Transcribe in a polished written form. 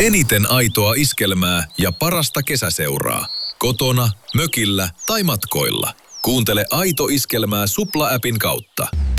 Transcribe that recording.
Eniten aitoa iskelmää ja parasta kesäseuraa. Kotona, mökillä tai matkoilla. Kuuntele Aito Iskelmää Supla-appin kautta.